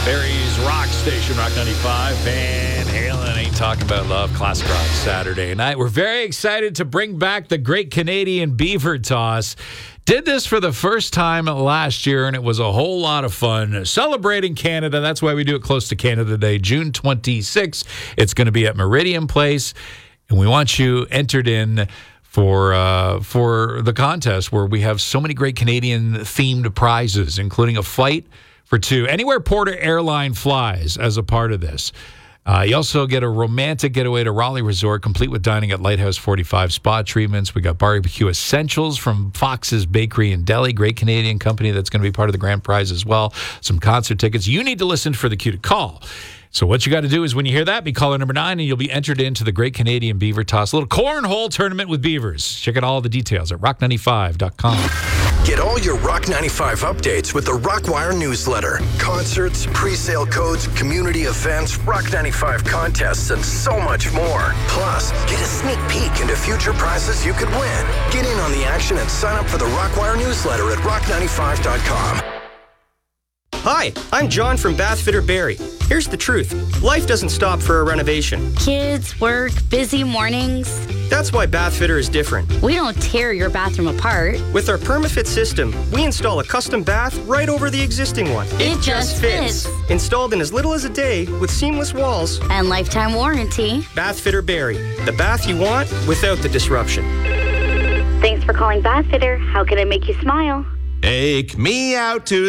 Barry's Rock Station, Rock 95. Van Halen Ain't Talking About Love. Classic Rock Saturday night. We're very excited to bring back the Great Canadian Beaver Toss. Did this for the first time last year, and it was a whole lot of fun. Celebrating Canada. That's why we do it close to Canada Day, June 26th. It's going to be at Meridian Place, and we want you entered in for the contest where we have so many great Canadian-themed prizes, including a flight for two. Anywhere Porter Airline flies as a part of this. You also get a romantic getaway to Raleigh Resort, complete with dining at Lighthouse 45 spa treatments. We got barbecue essentials from Fox's Bakery and Deli, great Canadian company that's going to be part of the grand prize as well. Some concert tickets. You need to listen for the cue to call. So what you got to do is when you hear that, be caller number 9, and you'll be entered into the Great Canadian Beaver Toss, a little cornhole tournament with beavers. Check out all the details at rock95.com. Get all your Rock 95 updates with the Rockwire newsletter. Concerts, pre-sale codes, community events, Rock 95 contests, and so much more. Plus, get a sneak peek into future prizes you could win. Get in on the action and sign up for the Rockwire newsletter at rock95.com. Hi, I'm John from Bathfitter Barrie. Here's the truth. Life doesn't stop for a renovation. Kids, work, busy mornings. That's why Bathfitter is different. We don't tear your bathroom apart. With our PermaFit system, we install a custom bath right over the existing one. It just fits. Installed in as little as a day with seamless walls. And lifetime warranty. Bathfitter Barrie. The bath you want without the disruption. Thanks for calling Bathfitter. How can I make you smile? Take me out to